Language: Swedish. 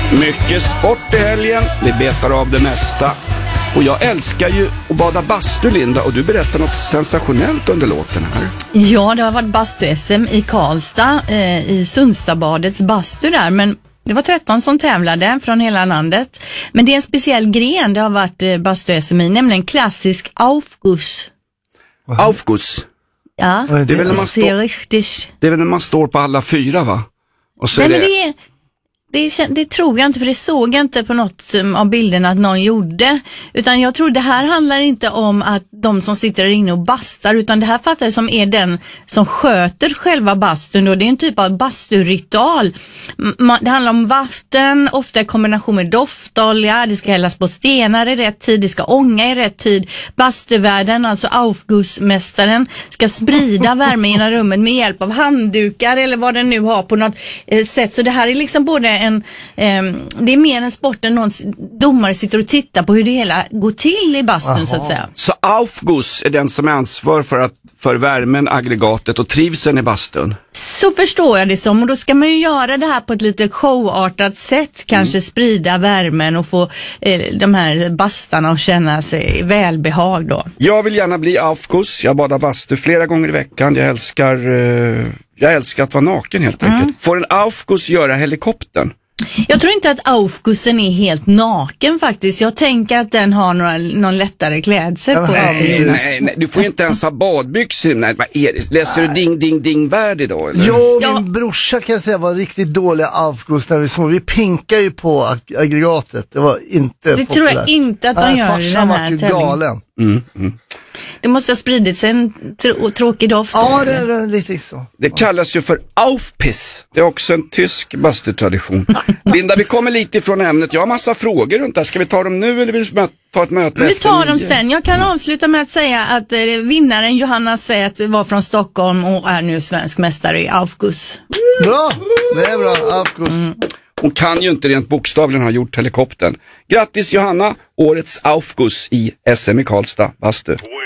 Mycket sport i helgen, vi betar av det mesta. Och jag älskar ju att bada bastu, Linda, och du berättar något sensationellt under låten här. Ja, det har varit bastu-SM i Karlstad, i Sundstadbadets bastu där, men det var 13 som tävlade från hela landet. Men det är en speciell gren det har varit bastu-SM i, nämligen klassisk Aufguss. Aufguss. Ja, det är väl när man det är väl när man står på alla fyra, va? Och så nej, det tror jag inte, för det såg jag inte på något av bilderna att någon gjorde. Utan jag tror det här handlar inte om att de som sitter inne och bastar, utan det här fattar jag som är den som sköter själva bastun. Och det är en typ av basturitual. Det handlar om vatten, ofta i kombination med doftolja, det ska hällas på stenar i rätt tid, det ska ånga i rätt tid. Bastuvärden, alltså Aufgussmästaren, ska sprida värme genom rummet med hjälp av handdukar eller vad den nu har på något sätt. Så det här är liksom både det är mer en sport än någon domare sitter och tittar på hur det hela går till i bastun. Så att säga. Så Aufguss är den som är ansvar för värmen, aggregatet och trivseln i bastun? Så förstår jag det som, och då ska man ju göra det här på ett lite showartat sätt, kanske sprida värmen och få de här bastarna att känna sig välbehag då. Jag vill gärna bli Aufguss, jag badar bastu flera gånger i veckan, jag älskar att vara naken helt enkelt. Får en Aufguss göra helikoptern? Jag tror inte att Aufgussen är helt naken faktiskt. Jag tänker att den har någon lättare klädsel på sig. Nej, du får ju inte ens ha badbyxor. Nej, vad är det? Läser du ding värld idag? Eller? Min brorsa kan jag säga var riktigt dålig Aufguss när vi små. Vi pinkar ju på aggregatet. Det var inte populärt. Det tror jag inte att de gör i den här tävlingen. Galen. Det måste ha spridit sig en tråkig doft. Ja, det är lite så. Det kallas ju för Aufpiss. Det är också en tysk bastutradition. Linda, vi kommer lite ifrån ämnet. Jag har massa frågor runt här. Ska vi ta dem nu eller vill vi ta ett möte? Vi tar dem sen. Jag kan avsluta med att säga att vinnaren Johanna Säth var från Stockholm och är nu svensk mästare i Aufguss. Bra, det är bra. Aufguss. Hon kan ju inte rent bokstavligen ha gjort helikoptern. Grattis Johanna, årets Aufguss i SM i Karlstad, bastu.